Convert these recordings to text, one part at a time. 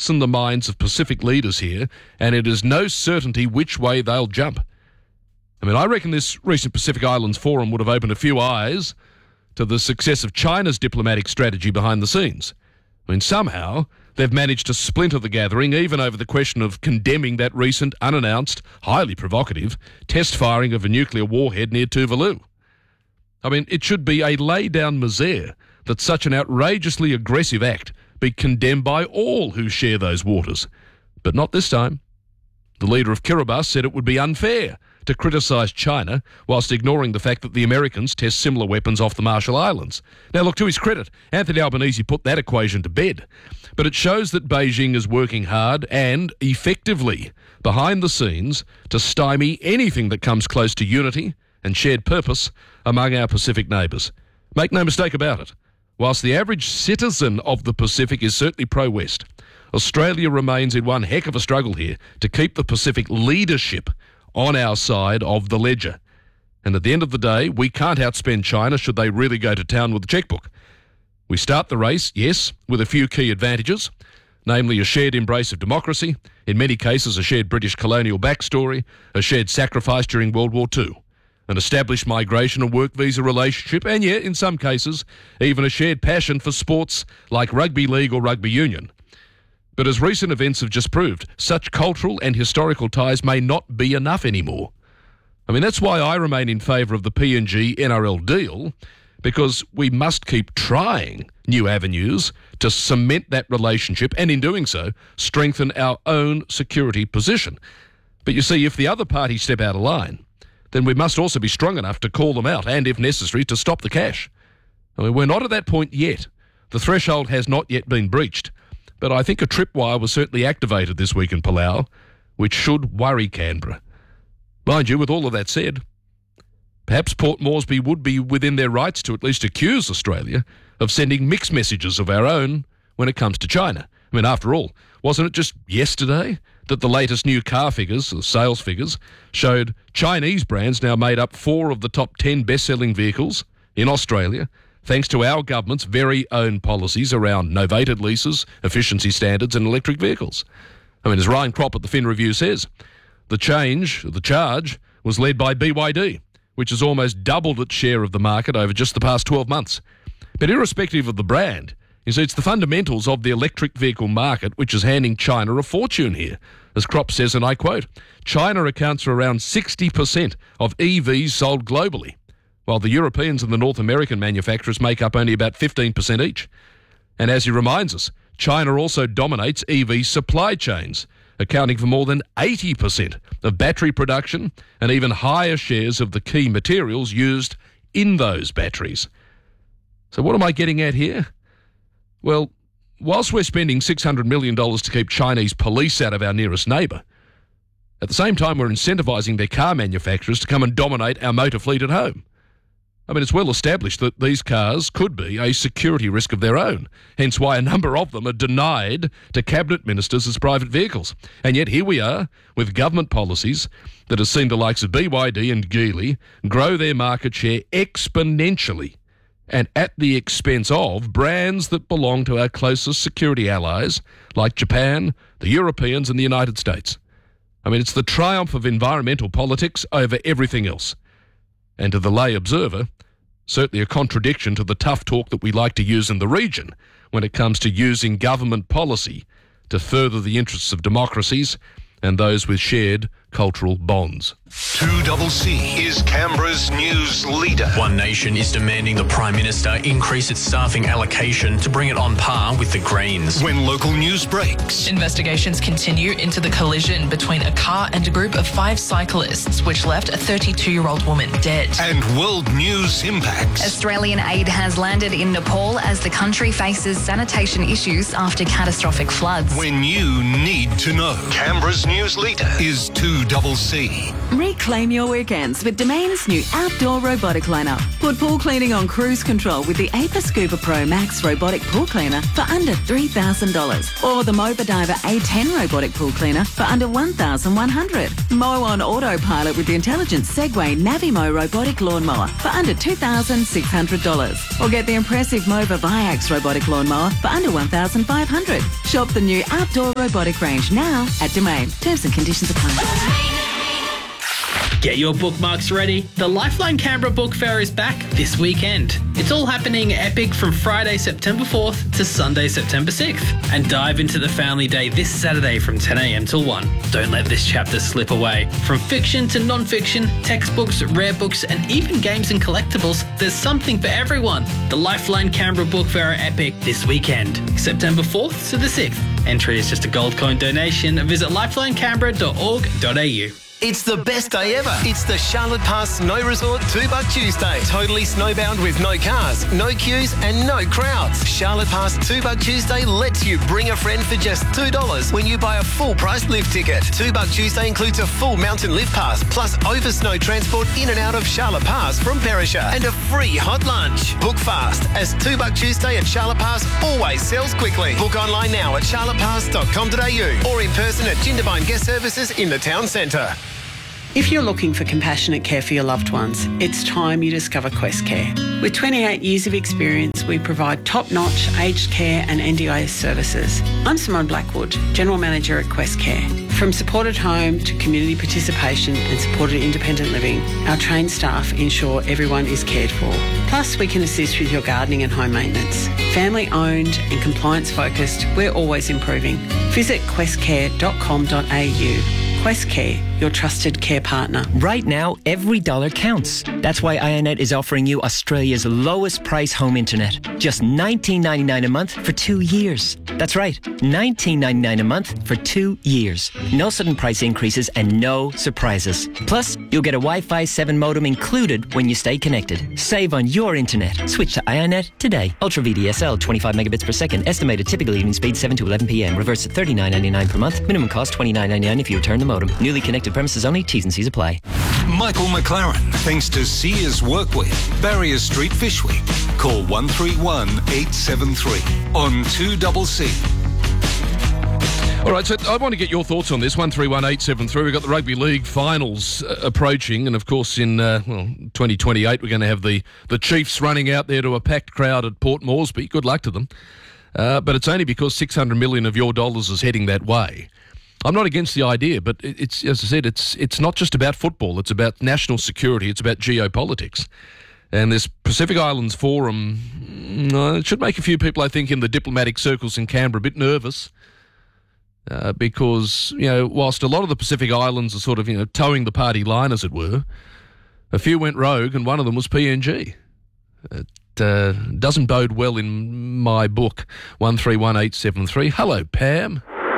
hearts and the minds of Pacific leaders here, and it is no certainty which way they'll jump. I mean, I reckon this recent Pacific Islands Forum would have opened a few eyes to the success of China's diplomatic strategy behind the scenes. I mean, somehow they've managed to splinter the gathering, even over the question of condemning that recent, unannounced, highly provocative test firing of a nuclear warhead near Tuvalu. I mean, it should be a lay-down misere that such an outrageously aggressive act be condemned by all who share those waters. But not this time. The leader of Kiribati said it would be unfair to criticise China whilst ignoring the fact that the Americans test similar weapons off the Marshall Islands. Now, look, to his credit, Anthony Albanese put that equation to bed. But it shows that Beijing is working hard and effectively behind the scenes to stymie anything that comes close to unity and shared purpose among our Pacific neighbours. Make no mistake about it. Whilst the average citizen of the Pacific is certainly pro-West, Australia remains in one heck of a struggle here to keep the Pacific leadership on our side of the ledger. And at the end of the day, we can't outspend China should they really go to town with the chequebook. We start the race, yes, with a few key advantages, namely a shared embrace of democracy, in many cases a shared British colonial backstory, a shared sacrifice during World War II, an established migration and work visa relationship, and yet, in some cases, even a shared passion for sports like rugby league or rugby union. But as recent events have just proved, such cultural and historical ties may not be enough anymore. I mean, that's why I remain in favour of the PNG NRL deal, because we must keep trying new avenues to cement that relationship and, in doing so, strengthen our own security position. But you see, if the other parties step out of line, then we must also be strong enough to call them out and, if necessary, to stop the cash. I mean, we're not at that point yet. The threshold has not yet been breached. But I think a tripwire was certainly activated this week in Palau, which should worry Canberra. Mind you, with all of that said, perhaps Port Moresby would be within their rights to at least accuse Australia of sending mixed messages of our own when it comes to China. I mean, after all, wasn't it just yesterday that the latest new car figures, the sales figures, showed Chinese brands now made up 4 of the top 10 best-selling vehicles in Australia, thanks to our government's very own policies around novated leases, efficiency standards and electric vehicles. I mean, as Ryan Kropp at the Fin Review says, the charge was led by BYD, which has almost doubled its share of the market over just the past 12 months. But irrespective of the brand, you see, it's the fundamentals of the electric vehicle market which is handing China a fortune here. As Kropp says, and I quote, China accounts for around 60% of EVs sold globally, while the Europeans and the North American manufacturers make up only about 15% each. And as he reminds us, China also dominates EV supply chains, accounting for more than 80% of battery production and even higher shares of the key materials used in those batteries. So what am I getting at here? Well, whilst we're spending $600 million to keep Chinese police out of our nearest neighbour, at the same time we're incentivising their car manufacturers to come and dominate our motor fleet at home. I mean, it's well established that these cars could be a security risk of their own, hence why a number of them are denied to cabinet ministers as private vehicles. And yet here we are with government policies that have seen the likes of BYD and Geely grow their market share exponentially and at the expense of brands that belong to our closest security allies like Japan, the Europeans and the United States. I mean, it's the triumph of environmental politics over everything else. And to the lay observer, certainly a contradiction to the tough talk that we like to use in the region when it comes to using government policy to further the interests of democracies and those with shared cultural bonds. 2CC is Canberra's news leader. One Nation is demanding the Prime Minister increase its staffing allocation to bring it on par with the Greens. When local news breaks. Investigations continue into the collision between a car and a group of 5 cyclists, which left a 32-year-old woman dead. And world news impacts. Australian aid has landed in Nepal as the country faces sanitation issues after catastrophic floods. When you need to know. Canberra's news leader is 2 2CC. Reclaim your weekends with Domain's new outdoor robotic lineup. Put pool cleaning on cruise control with the Aper Scuba Pro Max robotic pool cleaner for under $3,000. Or the Moba Diver A10 robotic pool cleaner for under $1,100. Mow on autopilot with the intelligent Segway Navimo robotic lawnmower for under $2,600. Or get the impressive Mova Viax robotic lawnmower for under $1,500. Shop the new outdoor robotic range now at Domain. Terms and conditions apply. Get your bookmarks ready. The Lifeline Canberra Book Fair is back this weekend. It's all happening epic from Friday, September 4th to Sunday, September 6th. And dive into the Family Day this Saturday from 10 a.m. till 1. Don't let this chapter slip away. From fiction to non-fiction, textbooks, rare books, and even games and collectibles, there's something for everyone. The Lifeline Canberra Book Fair are epic this weekend, September 4th to the 6th. Entry is just a gold coin donation. Visit lifelinecanberra.org.au. It's the best day ever. It's the Charlotte Pass Snow Resort $2 Tuesday. Totally snowbound with no cars, no queues and no crowds. Charlotte Pass $2 Tuesday lets you bring a friend for just $2 when you buy a full price lift ticket. $2 Tuesday includes a full mountain lift pass plus over snow transport in and out of Charlotte Pass from Perisher and a free hot lunch. Book fast as $2 Tuesday at Charlotte Pass always sells quickly. Book online now at charlottepass.com.au or in person at Jindabyne Guest Services in the town centre. If you're looking for compassionate care for your loved ones, it's time you discover Quest Care. With 28 years of experience, we provide top-notch aged care and NDIS services. I'm Simone Blackwood, General Manager at Quest Care. From supported home to community participation and supported independent living, our trained staff ensure everyone is cared for. Plus, we can assist with your gardening and home maintenance. Family-owned and compliance-focused, we're always improving. Visit questcare.com.au. Quest Care, your trusted care partner. Right now, every dollar counts. That's why Ionet is offering you Australia's lowest price home internet. Just $19.99 a month for 2 years. That's right, $19.99 a month for 2 years. No sudden price increases and no surprises. Plus, you'll get a Wi-Fi 7 modem included when you stay connected. Save on your internet. Switch to Ionet today. Ultra VDSL, 25 megabits per second. Estimated typical evening speed 7 to 11 p.m. Reverse at $39.99 per month. Minimum cost $29.99 if you return the modem. Newly connected premises only. T's and C's apply. Michael McLaren, thanks to Sears Workwear, Barrier Street, Fishwick. Call 131 873 on 2CC. All right, so I want to get your thoughts on this, 131873. We've got the Rugby League finals approaching, and of course in 2028 we're going to have the Chiefs running out there to a packed crowd at Port Moresby. Good luck to them. But it's only because $600 million of your dollars is heading that way. I'm not against the idea, but it's, as I said, it's not just about football. It's about national security. It's about geopolitics. And this Pacific Islands Forum, it should make a few people, I think, in the diplomatic circles in Canberra a bit nervous because, whilst a lot of the Pacific Islands are sort of, towing the party line, as it were, a few went rogue and one of them was PNG. It doesn't bode well in my book, 131873. Hello, Pam.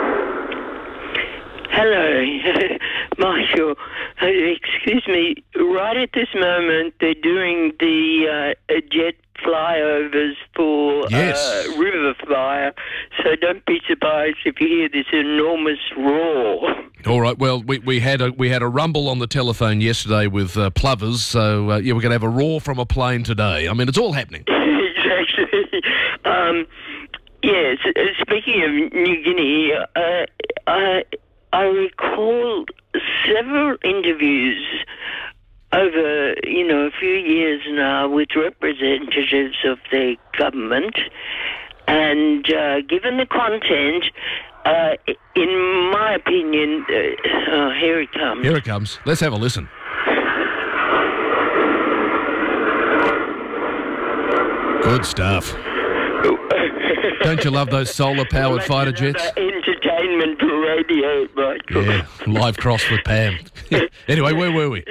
Hello, Michael. Excuse me. Right at this moment, they're doing the jet flyovers for River Fire, so don't be surprised if you hear this enormous roar. All right. Well, we had a rumble on the telephone yesterday with plovers, so we're going to have a roar from a plane today. I mean, it's all happening. Exactly. Yes. Speaking of New Guinea, I recall several interviews over, a few years now with representatives of the government, and given the content, in my opinion, here it comes. Here it comes. Let's have a listen. Good stuff. Don't you love those solar-powered fighter jets? Entertainment for radio, Michael. Yeah, live cross with Pam. Anyway, where were we?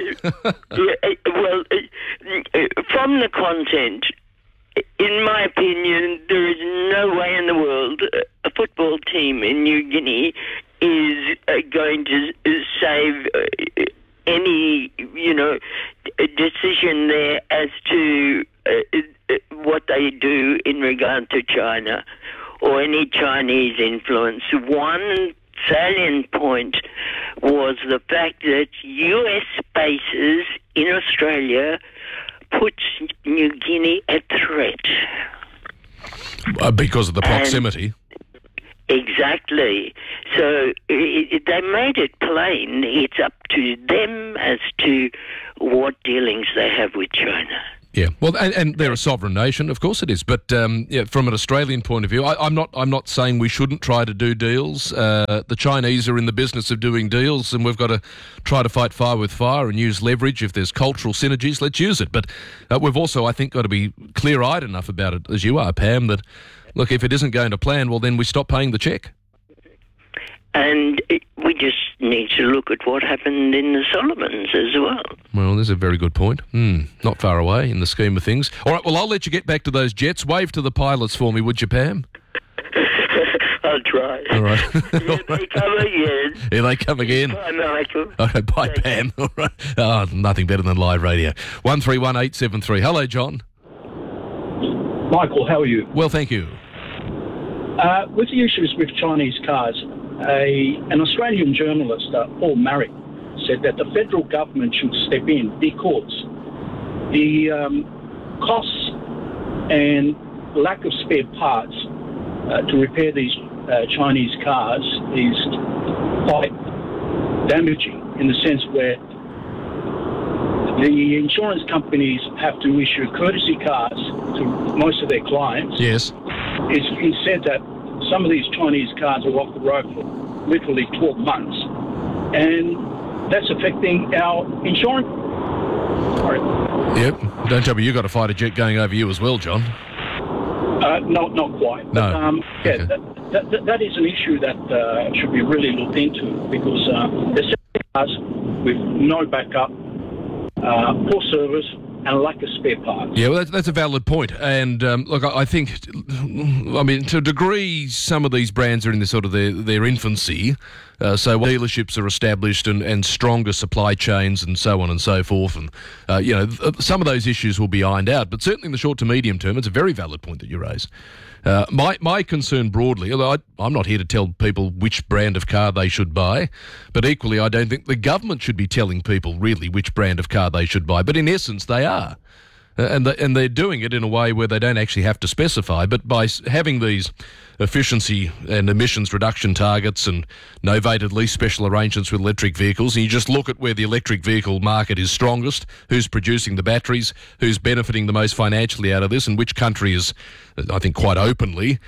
From the content, in my opinion, there is no way in the world a football team in New Guinea is going to save any, decision there as to what they do in regard to China or any Chinese influence. One, salient point was the fact that US bases in Australia puts New Guinea at threat. Because of the proximity. Exactly. So they made it plain. It's up to them as to what dealings they have with China. Yeah, well, and they're a sovereign nation, of course it is. But yeah, from an Australian point of view, I'm not saying we shouldn't try to do deals. The Chinese are in the business of doing deals, and we've got to try to fight fire with fire and use leverage. If there's cultural synergies, let's use it. But we've also, I think, got to be clear-eyed enough about it, as you are, Pam, that, look, if it isn't going to plan, well, then we stop paying the cheque. And we just need to look at what happened in the Solomons as well. Well, there's a very good point. Not far away in the scheme of things. All right, well, I'll let you get back to those jets. Wave to the pilots for me, would you, Pam? I'll try. All right. Here they come again. Here they come again. Bye, Michael. All right, bye, Pam. All right. Oh, nothing better than live radio. 131873. Hello, John. Michael, how are you? Well, thank you. With the issues with Chinese cars, an Australian journalist, Paul Marrick, said that the federal government should step in because the costs and lack of spare parts to repair these Chinese cars is quite damaging in the sense where the insurance companies have to issue courtesy cars to most of their clients. Yes. It's been said that some of these Chinese cars are off the road for literally 12 months, and that's affecting our insurance. Sorry. Yep. Don't tell me you got a fighter jet going over you as well, John. Not quite. No. But, yeah, that is an issue that should be really looked into because there's cars with no backup, poor service, and lack of spare parts. Yeah, well, that's a valid point. And look, I think, I mean, to a degree, some of these brands are in the sort of their infancy. So dealerships are established and stronger supply chains and so on and so forth. And, some of those issues will be ironed out. But certainly in the short to medium term, it's a very valid point that you raise. My concern broadly, although I'm not here to tell people which brand of car they should buy, but equally I don't think the government should be telling people really which brand of car they should buy. But in essence, they are. And they're doing it in a way where they don't actually have to specify, but by having these efficiency and emissions reduction targets and novated lease special arrangements with electric vehicles, and you just look at where the electric vehicle market is strongest, who's producing the batteries, who's benefiting the most financially out of this, and which country is, I think quite openly,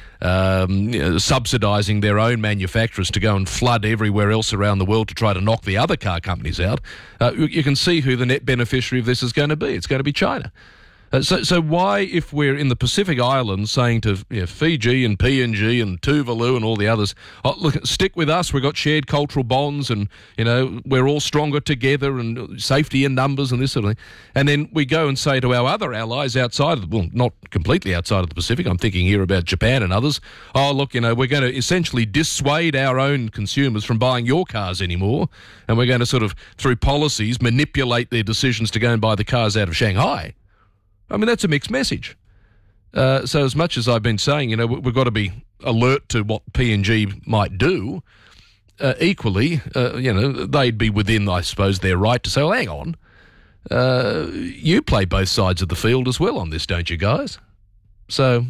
subsidising their own manufacturers to go and flood everywhere else around the world to try to knock the other car companies out, you can see who the net beneficiary of this is going to be. It's going to be China. So why, if we're in the Pacific Islands saying to Fiji and PNG and Tuvalu and all the others, look, stick with us, we've got shared cultural bonds and, we're all stronger together and safety in numbers and this sort of thing. And then we go and say to our other allies outside of well, not completely outside of the Pacific, I'm thinking here about Japan and others, look, we're going to essentially dissuade our own consumers from buying your cars anymore, and we're going to sort of, through policies, manipulate their decisions to go and buy the cars out of Shanghai. I mean, that's a mixed message. So as much as I've been saying, we've got to be alert to what PNG might do, equally, they'd be within, I suppose, their right to say, well, hang on, you play both sides of the field as well on this, don't you, guys? So,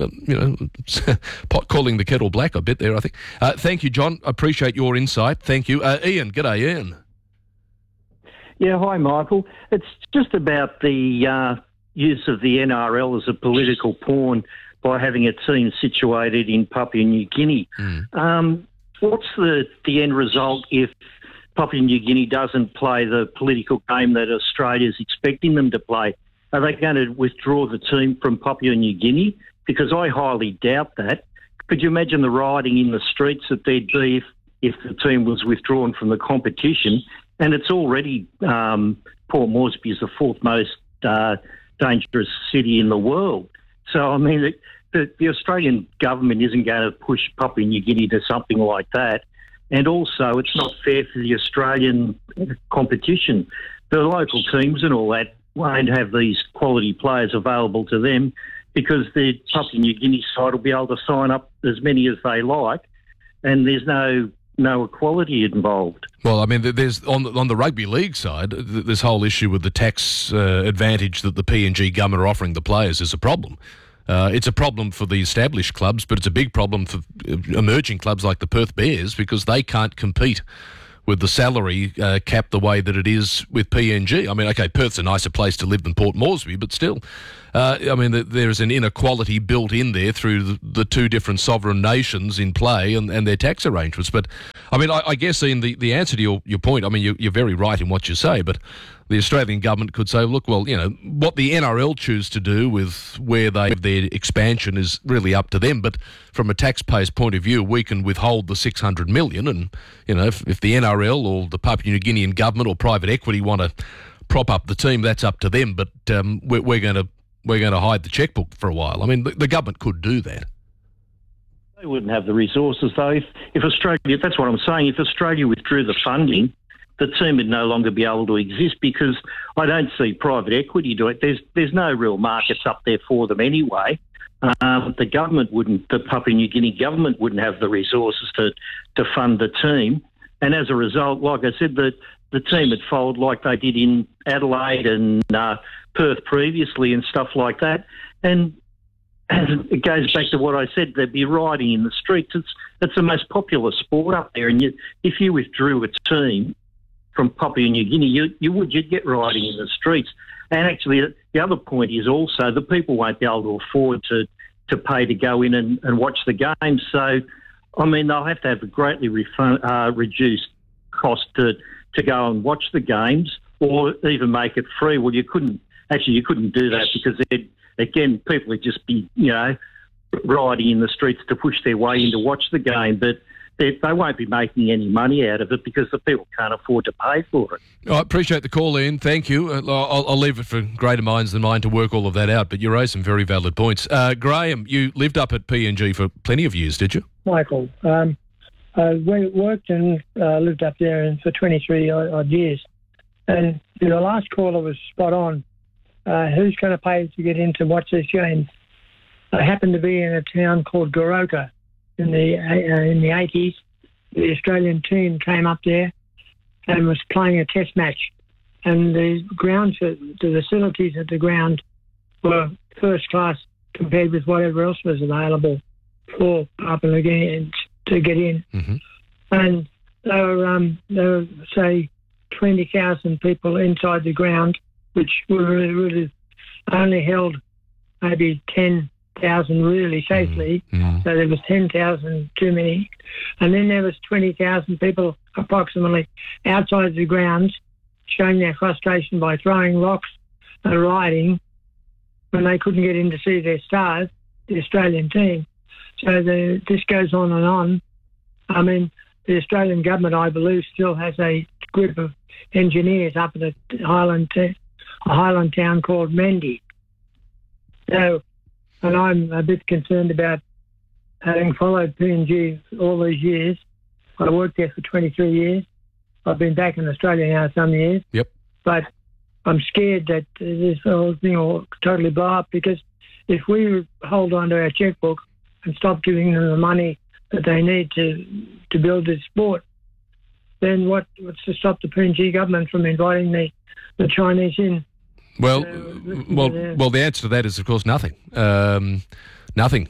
calling the kettle black a bit there, I think. Thank you, John. Appreciate your insight. Thank you. Ian, g'day, Ian. Yeah, hi, Michael. It's just about the use of the NRL as a political pawn by having a team situated in Papua New Guinea. What's the end result if Papua New Guinea doesn't play the political game that Australia's expecting them to play? Are they going to withdraw the team from Papua New Guinea? Because I highly doubt that. Could you imagine the rioting in the streets that there'd be if the team was withdrawn from the competition? And it's already, Port Moresby is the fourth most dangerous city in the world. So, I mean, the Australian government isn't going to push Papua New Guinea to something like that. And also, it's not fair for the Australian competition. The local teams and all that won't have these quality players available to them because the Papua New Guinea side will be able to sign up as many as they like, and there's no no equality involved. Well, I mean, there's on the rugby league side, this whole issue with the tax advantage that the PNG government are offering the players is a problem. It's a problem for the established clubs, but it's a big problem for emerging clubs like the Perth Bears because they can't compete with the salary cap the way that it is with PNG. I mean, okay, Perth's a nicer place to live than Port Moresby, but still. I mean, there's an inequality built in there through the two different sovereign nations in play and their tax arrangements. But, I mean, I guess, Ian, the answer to your point, I mean, you're very right in what you say, but the Australian government could say, look, well, you know, what the NRL choose to do with where they have their expansion is really up to them. But from a taxpayer's point of view, we can withhold the $600 million. And, you know, if the NRL or the Papua New Guinean government or private equity want to prop up the team, that's up to them. But we're going to hide the checkbook for a while. I mean, the government could do that. They wouldn't have the resources, though. If Australia, that's what I'm saying, if Australia withdrew the funding, the team would no longer be able to exist because I don't see private equity do it. There's no real markets up there for them anyway. The government wouldn't, the Papua New Guinea government wouldn't have the resources to fund the team. And as a result, like I said, the team had folded like they did in Adelaide and Perth previously and stuff like that. And it goes back to what I said, there'd be rioting in the streets. It's the most popular sport up there. And if you withdrew a team from Papua New Guinea, you'd get rioting in the streets. And actually, the other point is also the people won't be able to afford to pay to go in and watch the games. So, I mean, they'll have to have a greatly reduced cost to go and watch the games or even make it free. Well, you couldn't do that because, again, people would just be, you know, rioting in the streets to push their way in to watch the game. But they won't be making any money out of it because the people can't afford to pay for it. I appreciate the call, Ian. Thank you. I'll leave it for greater minds than mine to work all of that out, but you raised some very valid points. Graham, you lived up at PNG for plenty of years, did you? Michael, I worked and lived up there for 23 odd years. And the last caller was spot on. Who's going to pay to get in to watch these games? I happened to be in a town called Goroka. In the 80s, the Australian team came up there and was playing a test match. And the facilities at the ground were first class compared with whatever else was available for Papua New Guinea to get in. Mm-hmm. And there were, say, 20,000 people inside the ground, which really only held maybe 10,000 really safely, so there was 10,000 too many. And then there was 20,000 people approximately outside the grounds showing their frustration by throwing rocks and rioting when they couldn't get in to see their stars, the Australian team. So this goes on and on. I mean, the Australian government, I believe, still has a group of engineers up at a highland town called Mendi. So, and I'm a bit concerned about having followed PNG all these years. I worked there for 23 years. I've been back in Australia now some years. Yep. But I'm scared that this whole thing will totally blow up because if we hold on to our checkbook and stop giving them the money that they need to build this sport, then what's to stop the PNG government from inviting the Chinese in? Well, the answer to that is, of course, nothing. Nothing.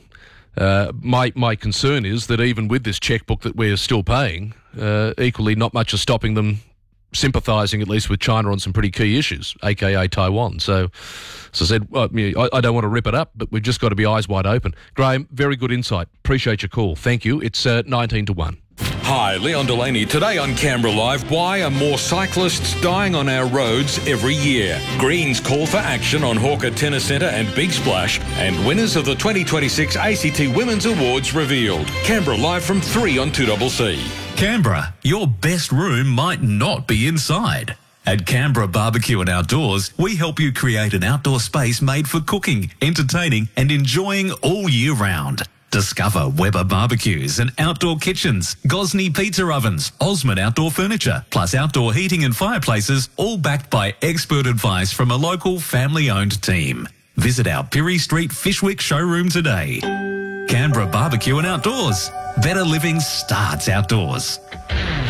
My concern is that even with this checkbook that we're still paying, equally not much is stopping them sympathising at least with China on some pretty key issues, aka Taiwan. So as I said, I don't want to rip it up, but we've just got to be eyes wide open. Graham, very good insight. Appreciate your call. Thank you. It's 19-1. Hi, Leon Delaney. Today on Canberra Live, why are more cyclists dying on our roads every year? Greens call for action on Hawker Tennis Centre and Big Splash, and winners of the 2026 ACT Women's Awards revealed. Canberra Live from 3 on 2CC. Canberra, your best room might not be inside. At Canberra Barbecue and Outdoors, we help you create an outdoor space made for cooking, entertaining and enjoying all year round. Discover Weber barbecues and outdoor kitchens, Gosney pizza ovens, Osmond outdoor furniture, plus outdoor heating and fireplaces, all backed by expert advice from a local family-owned team. Visit our Pirie Street Fishwick showroom today. Canberra Barbecue and Outdoors. Better living starts outdoors.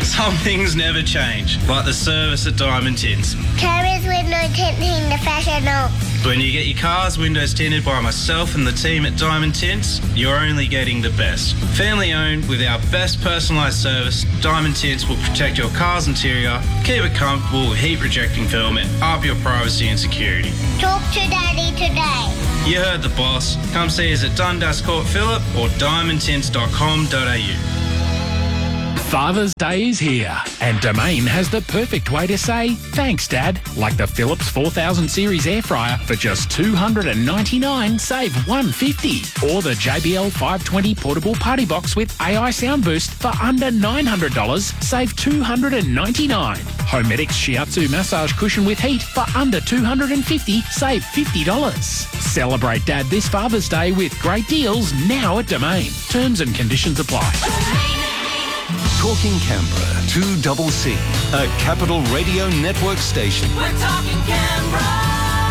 Some things never change, like the service at Diamond Tints. Carriers window tinting the professional. When you get your car's windows tinted by myself and the team at Diamond Tints, you're only getting the best. Family owned with our best personalised service, Diamond Tints will protect your car's interior, keep it comfortable with heat rejecting film and up your privacy and security. Talk to Daddy today. You heard the boss. Come see us at Dundas Court Phillip or diamondtints.com.au. Father's Day is here, and Domain has the perfect way to say thanks, Dad. Like the Philips 4000 series air fryer for just $299, save $150, or the JBL 520 portable party box with AI sound boost for under $900, save $299. Homedics Shiatsu massage cushion with heat for under $250, save $50. Celebrate Dad this Father's Day with great deals now at Domain. Terms and conditions apply. Talking Canberra, 2CC, a Capital Radio Network station. We're talking Canberra.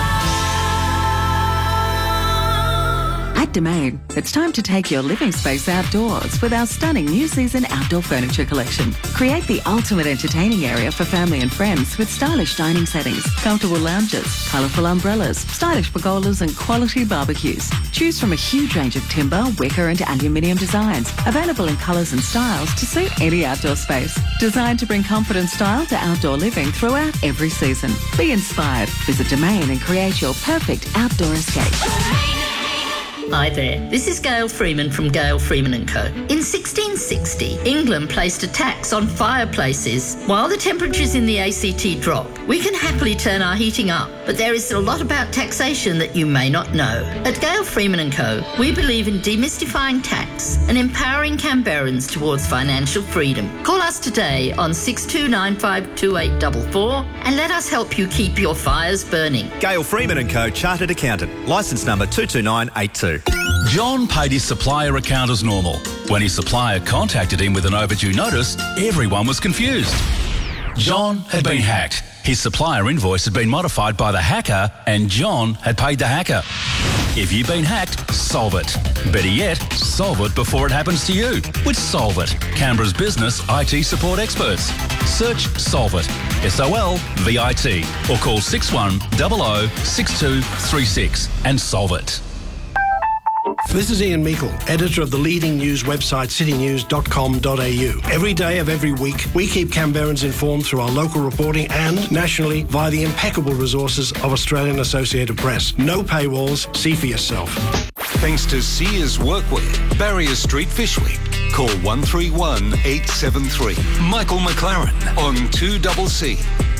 At Domain, it's time to take your living space outdoors with our stunning new season outdoor furniture collection. Create the ultimate entertaining area for family and friends with stylish dining settings, comfortable lounges, colourful umbrellas, stylish pergolas and quality barbecues. Choose from a huge range of timber, wicker and aluminium designs, available in colours and styles to suit any outdoor space. Designed to bring comfort and style to outdoor living throughout every season. Be inspired. Visit Domain and create your perfect outdoor escape. Hi there, this is Gail Freeman from Gail Freeman & Co. In 1660, England placed a tax on fireplaces. While the temperatures in the ACT drop, we can happily turn our heating up, but there is a lot about taxation that you may not know. At Gail Freeman & Co, we believe in demystifying tax and empowering Canberrans towards financial freedom. Call us today on 62952844 and let us help you keep your fires burning. Gail Freeman & Co, Chartered Accountant, licence number 22982. John paid his supplier account as normal. When his supplier contacted him with an overdue notice, everyone was confused. John had been hacked. His supplier invoice had been modified by the hacker, and John had paid the hacker. If you've been hacked, solve it. Better yet, solve it before it happens to you with Solve It, Canberra's business IT support experts. Search Solve It, SOLVIT, or call 6100 6236 and solve it. This is Ian Meikle, editor of the leading news website citynews.com.au. Every day of every week, we keep Canberrans informed through our local reporting and nationally via the impeccable resources of Australian Associated Press. No paywalls, see for yourself. Thanks to Sears Workwear, Barrier Street, Fyshwick. Call 131 873. Michael McLaren on 2CC.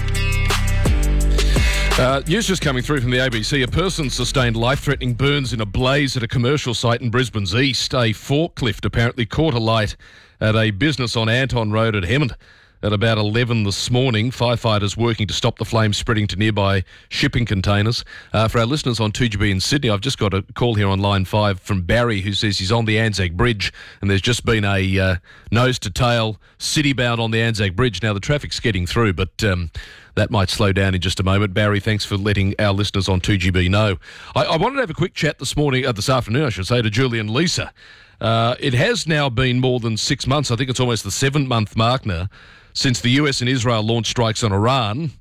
News just coming through from the ABC. A person sustained life-threatening burns in a blaze at a commercial site in Brisbane's east. A forklift apparently caught alight at a business on Anton Road at Hemmond at about 11 this morning. Firefighters working to stop the flames spreading to nearby shipping containers. For our listeners on 2GB in Sydney, I've just got a call here on line 5 from Barry, who says he's on the Anzac Bridge and there's just been a nose-to-tail city-bound on the Anzac Bridge. Now, the traffic's getting through, but that might slow down in just a moment. Barry, thanks for letting our listeners on 2GB know. I wanted to have a quick chat this afternoon, to Julian Lisa. It has now been more than 6 months. I think it's almost the 7-month mark now since the US and Israel launched strikes on Iran.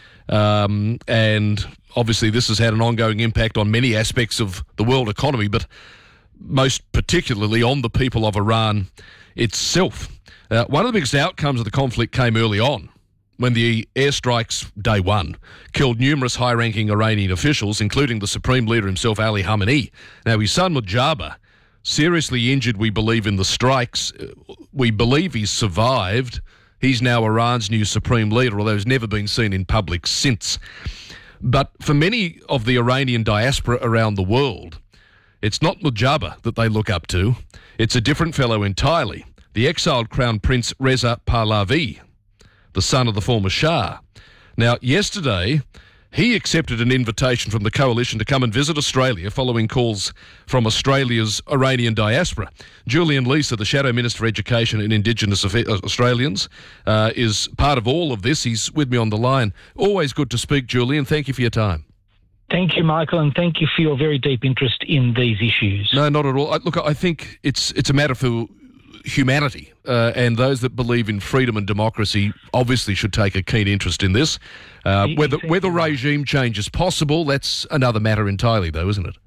And obviously this has had an ongoing impact on many aspects of the world economy, but most particularly on the people of Iran itself. One of the biggest outcomes of the conflict came early on, when the airstrikes, day one, killed numerous high-ranking Iranian officials, including the Supreme Leader himself, Ali Khamenei. Now, his son, Mujaba, seriously injured, we believe, in the strikes. We believe he's survived. He's now Iran's new Supreme Leader, although he's never been seen in public since. But for many of the Iranian diaspora around the world, it's not Mujaba that they look up to. It's a different fellow entirely, the exiled Crown Prince Reza Pahlavi, the son of the former Shah. Now, yesterday, he accepted an invitation from the coalition to come and visit Australia following calls from Australia's Iranian diaspora. Julian Lisa, the Shadow Minister for Education and Indigenous Australians, is part of all of this. He's with me on the line. Always good to speak, Julian. Thank you for your time. Thank you, Michael, and thank you for your very deep interest in these issues. No, not at all. Look, I think it's a matter for humanity, and those that believe in freedom and democracy obviously should take a keen interest in this. Whether regime change is possible, that's another matter entirely, though, isn't it?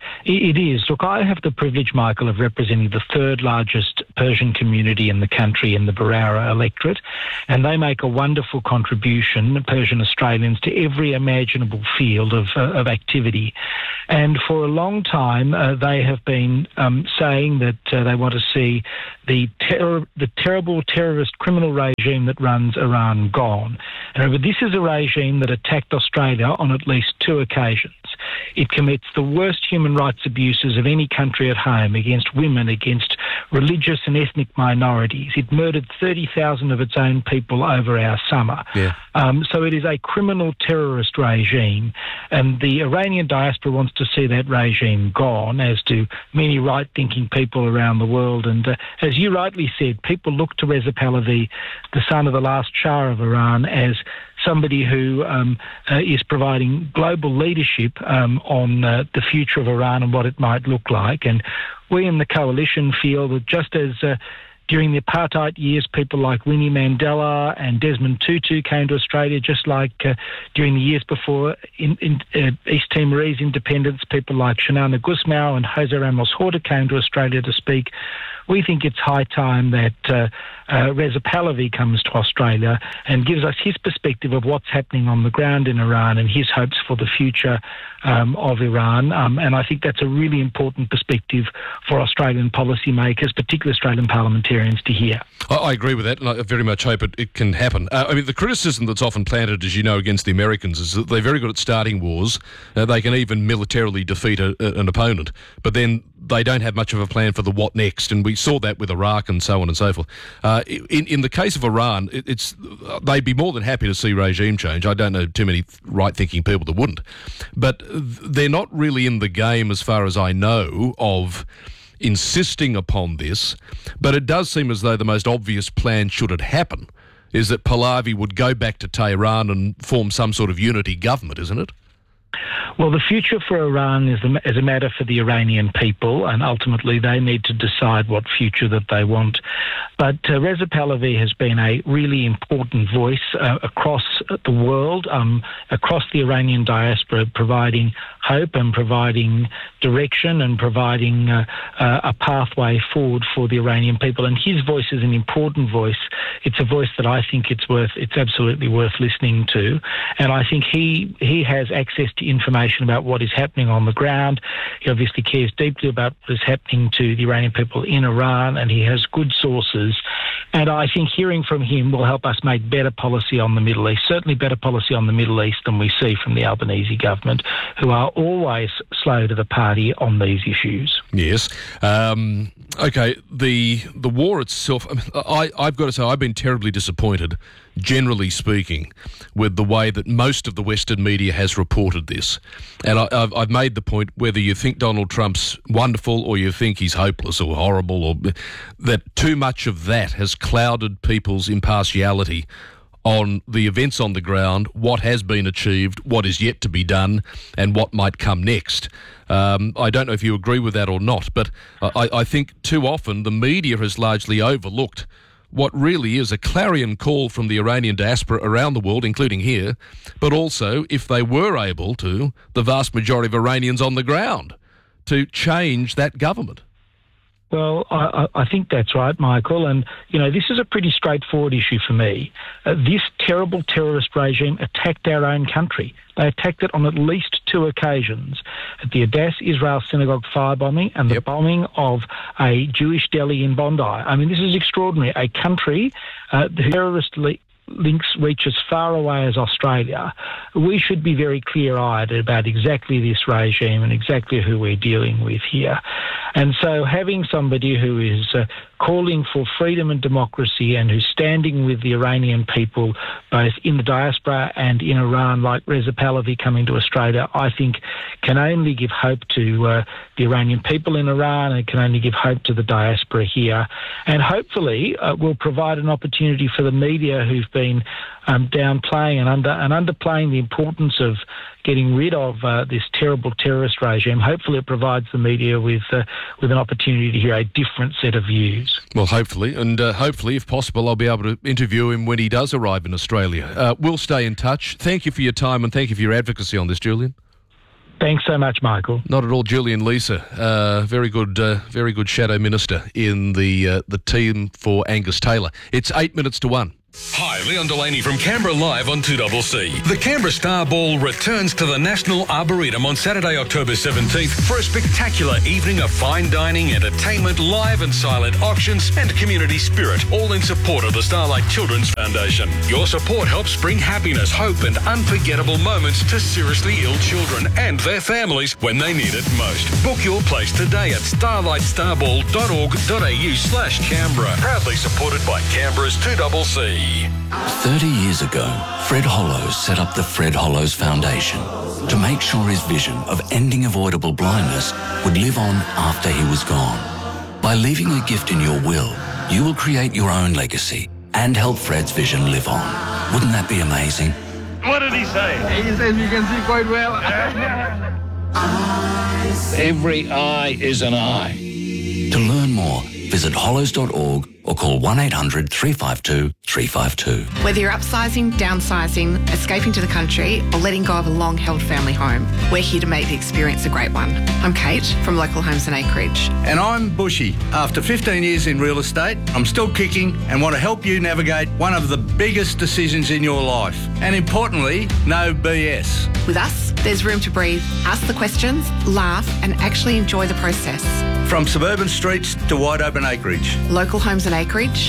It is. Look, I have the privilege, Michael, of representing the third largest Persian community in the country in the Barara electorate, and they make a wonderful contribution, Persian Australians, to every imaginable field of activity. And for a long time, they have been saying that they want to see the terrible terrorist criminal regime that runs Iran gone. And remember, this is a regime that attacked Australia on at least 2 occasions. It commits the worst human rights abuses of any country at home against women, against religious and ethnic minorities. It murdered 30,000 of its own people over our summer. Yeah. So it is a criminal terrorist regime, and the Iranian diaspora wants to see that regime gone, as do many right-thinking people around the world. And as you rightly said, people look to Reza Pahlavi, the son of the last Shah of Iran, as somebody who is providing global leadership on the future of Iran and what it might look like. And we in the coalition feel that just as during the apartheid years, people like Winnie Mandela and Desmond Tutu came to Australia, just like during the years before East Timorese independence, people like Xanana Gusmao and Jose Ramos Horta came to Australia to speak. We think it's high time that Reza Pahlavi comes to Australia and gives us his perspective of what's happening on the ground in Iran and his hopes for the future of Iran. And I think that's a really important perspective for Australian policymakers, particularly Australian parliamentarians, to hear. I agree with that, and I very much hope it can happen. I mean, the criticism that's often planted, as you know, against the Americans is that they're very good at starting wars. They can even militarily defeat an opponent, but then they don't have much of a plan for the what next, and we saw that with Iraq and so on and so forth. In the case of Iran, they'd be more than happy to see regime change. I don't know too many right-thinking people that wouldn't. But they're not really in the game, as far as I know, of insisting upon this. But it does seem as though the most obvious plan, should it happen, is that Pahlavi would go back to Tehran and form some sort of unity government, isn't it? Well, the future for Iran is a matter for the Iranian people, and ultimately they need to decide what future that they want. But Reza Pahlavi has been a really important voice across the world, across the Iranian diaspora, providing hope and providing direction and providing a pathway forward for the Iranian people. And his voice is an important voice. It's a voice that I think it's absolutely worth listening to. And I think he has access to information about what is happening on the ground. He obviously cares deeply about what is happening to the Iranian people in Iran, and he has good sources. And I think hearing from him will help us make better policy on the Middle East, certainly better policy on the Middle East than we see from the Albanese government, who are always slow to the party on these issues. Yes. Okay, the war itself, I've got to say, I've been terribly disappointed, generally speaking, with the way that most of the Western media has reported this. And I've made the point, whether you think Donald Trump's wonderful or you think he's hopeless or horrible, or that too much of that has clouded people's impartiality on the events on the ground, what has been achieved, what is yet to be done, and what might come next. I don't know if you agree with that or not, but I think too often the media has largely overlooked what really is a clarion call from the Iranian diaspora around the world, including here, but also, if they were able to, the vast majority of Iranians on the ground, to change that government. Well, I think that's right, Michael. And, you know, this is a pretty straightforward issue for me. This terrible terrorist regime attacked our own country. They attacked it on at least 2 occasions. At the Adass Israel Synagogue firebombing and the bombing of a Jewish deli in Bondi. I mean, this is extraordinary. A country, the terrorist links reach as far away as Australia. We should be very clear-eyed about exactly this regime and exactly who we're dealing with here. And so having somebody who is calling for freedom and democracy and who's standing with the Iranian people, both in the diaspora and in Iran, like Reza Pahlavi coming to Australia, I think can only give hope to the Iranian people in Iran, and can only give hope to the diaspora here. And hopefully will provide an opportunity for the media who've been downplaying and underplaying the importance of getting rid of this terrible terrorist regime. Hopefully it provides the media with an opportunity to hear a different set of views. Well, hopefully, and hopefully, if possible, I'll be able to interview him when he does arrive in Australia. We'll stay in touch. Thank you for your time and thank you for your advocacy on this, Julian. Thanks so much, Michael. Not at all, Julian Leeser, very good shadow minister in the team for Angus Taylor. It's 8 minutes to 1. Hi, Leon Delaney from Canberra Live on 2CC. The Canberra Star Ball returns to the National Arboretum on Saturday, October 17th for a spectacular evening of fine dining, entertainment, live and silent auctions and community spirit, all in support of the Starlight Children's Foundation. Your support helps bring happiness, hope and unforgettable moments to seriously ill children and their families when they need it most. Book your place today at starlightstarball.org.au/Canberra. Proudly supported by Canberra's 2CC. 30 years ago, Fred Hollows set up the Fred Hollows Foundation to make sure his vision of ending avoidable blindness would live on after he was gone. By leaving a gift in your will, you will create your own legacy and help Fred's vision live on. Wouldn't that be amazing? What did he say? He says you can see quite well. Every eye is an eye. To learn more, visit hollows.org or call 1800 352 352. Whether you're upsizing, downsizing, escaping to the country, or letting go of a long-held family home, we're here to make the experience a great one. I'm Kate from Local Homes and Acreage. And I'm Bushy. After 15 years in real estate, I'm still kicking and want to help you navigate one of the biggest decisions in your life. And importantly, no BS. With us, there's room to breathe, ask the questions, laugh, and actually enjoy the process. From suburban streets to wide open acreage. Local Homes and Acreage,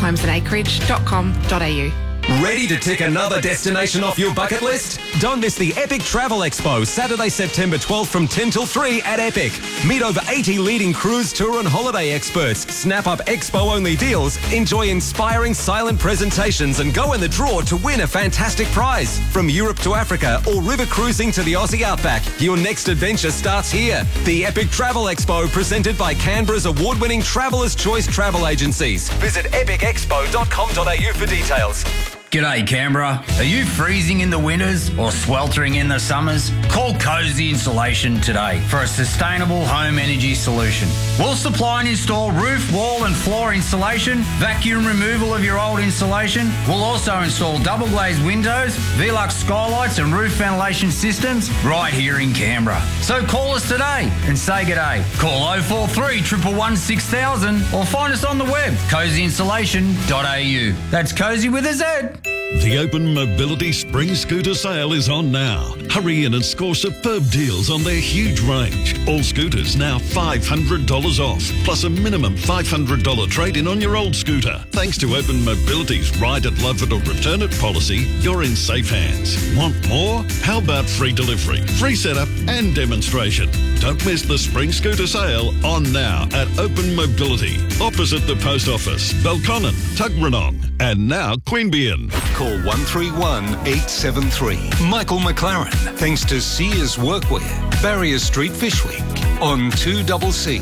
localhomesandacreage.com.au. Ready to tick another destination off your bucket list? Don't miss the Epic Travel Expo, Saturday, September 12th from 10 till 3 at Epic. Meet over 80 leading cruise, tour and holiday experts. Snap up expo-only deals, enjoy inspiring silent presentations and go in the draw to win a fantastic prize. From Europe to Africa or river cruising to the Aussie Outback, your next adventure starts here. The Epic Travel Expo, presented by Canberra's award-winning Traveller's Choice Travel Agencies. Visit epicexpo.com.au for details. G'day Canberra. Are you freezing in the winters or sweltering in the summers? Call Cozy Insulation today for a sustainable home energy solution. We'll supply and install roof, wall and floor insulation, vacuum removal of your old insulation. We'll also install double glazed windows, Velux skylights and roof ventilation systems right here in Canberra. So call us today and say g'day. Call 043 111 6000 or find us on the web, cozyinsulation.au. That's Cozy with a Z. The Open Mobility Spring Scooter Sale is on now. Hurry in and score superb deals on their huge range. All scooters now $500 off, plus a minimum $500 trade-in on your old scooter. Thanks to Open Mobility's Ride it, Love it or Return it policy, you're in safe hands. Want more? How about free delivery, free setup and demonstration? Don't miss the Spring Scooter Sale on now at Open Mobility, opposite the Post Office, Belconnen, Tuggeranong, and now Queanbeyan. Call 131 873. Michael McLaren, thanks to Sears Workwear, Barrier Street, Fishwick, on 2CC.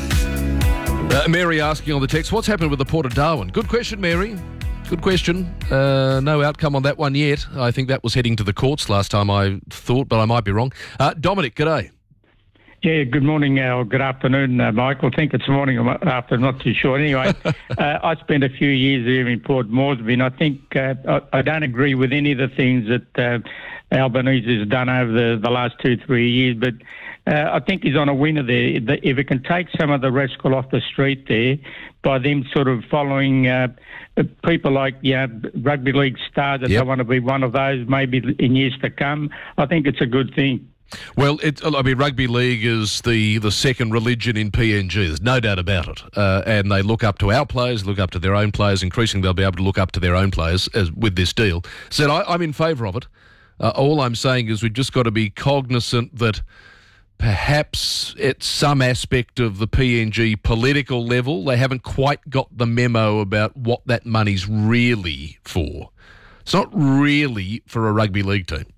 Mary asking on the text, what's happened with the Port of Darwin? Good question, Mary. Good question. No outcome on that one yet. I think that was heading to the courts last time I thought, but I might be wrong. Dominic, g'day. Yeah, good morning or good afternoon, Michael. I think it's morning or afternoon, not too sure. Anyway, I spent a few years there in Port Moresby, and I think I don't agree with any of the things that Albanese has done over the last 2-3 years, but I think he's on a winner there. If it can take some of the rascal off the street there by them sort of following people like rugby league stars that they want to be one of those maybe in years to come, I think it's a good thing. Well, rugby league is the second religion in PNG. There's no doubt about it. And they look up to our players, look up to their own players. Increasingly, they'll be able to look up to their own players with this deal. So I'm in favour of it. All I'm saying is we've just got to be cognizant that perhaps at some aspect of the PNG political level, they haven't quite got the memo about what that money's really for. It's not really for a rugby league team.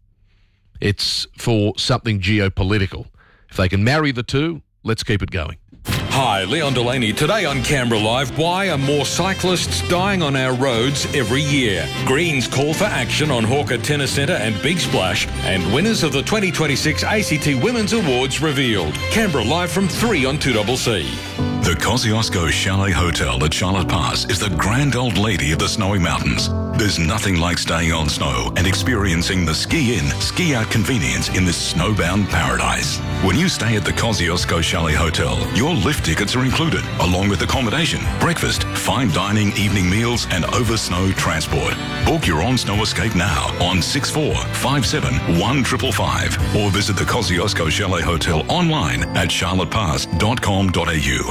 It's for something geopolitical. If they can marry the two, let's keep it going. Hi, Leon Delaney. Today on Canberra Live, why are more cyclists dying on our roads every year? Greens call for action on Hawker Tennis Centre and Big Splash, and winners of the 2026 ACT Women's Awards revealed. Canberra Live from 3 on 2CC. The Kosciuszko Chalet Hotel at Charlotte Pass is the grand old lady of the snowy mountains. There's nothing like staying on snow and experiencing the ski-in, ski-out convenience in this snowbound paradise. When you stay at the Kosciuszko Chalet Hotel, your lift tickets are included, along with accommodation, breakfast, fine dining, evening meals, and over-snow transport. Book your on-snow escape now on 6457-1555 or visit the Kosciuszko Chalet Hotel online at charlottepass.com.au.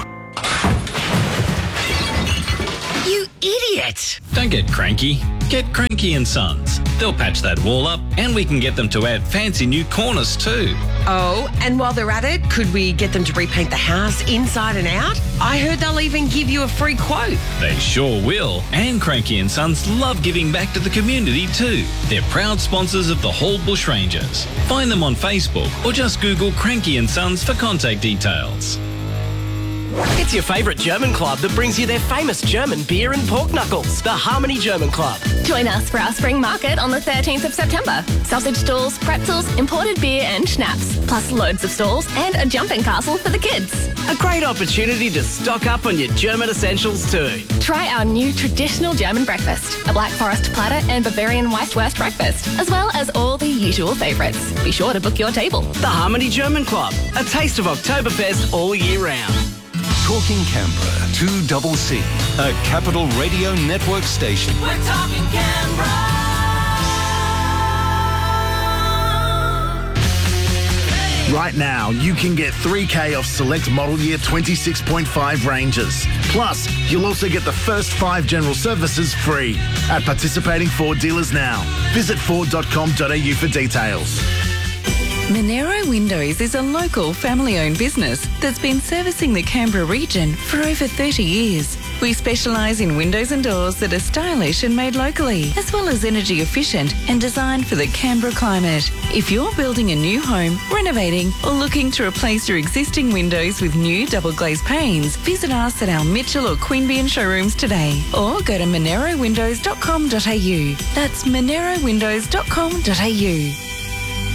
You idiot! Don't get cranky. Get Cranky and Sons. They'll patch that wall up and we can get them to add fancy new corners too. Oh, and while they're at it, could we get them to repaint the house inside and out? I heard they'll even give you a free quote. They sure will. And Cranky and Sons love giving back to the community too. They're proud sponsors of the Hall Bush Rangers. Find them on Facebook or just Google Cranky and Sons for contact details. It's your favourite German club that brings you their famous German beer and pork knuckles, the Harmony German Club. Join us for our spring market on the 13th of September. Sausage stalls, pretzels, imported beer and schnapps, plus loads of stalls and a jumping castle for the kids. A great opportunity to stock up on your German essentials too. Try our new traditional German breakfast, a Black Forest platter and Bavarian Weißwurst breakfast, as well as all the usual favourites. Be sure to book your table. The Harmony German Club, a taste of Oktoberfest all year round. Talking Canberra, 2CC, a Capital Radio Network station. We're talking Canberra. Right now, you can get 3K off select model year 26.5 Rangers. Plus, you'll also get the first 5 general services free at participating Ford dealers now. Visit Ford.com.au for details. Monero Windows is a local family-owned business that's been servicing the Canberra region for over 30 years. We specialise in windows and doors that are stylish and made locally, as well as energy efficient and designed for the Canberra climate. If you're building a new home, renovating, or looking to replace your existing windows with new double glazed panes, visit us at our Mitchell or Queanbeyan showrooms today, or go to monerowindows.com.au. That's monerowindows.com.au.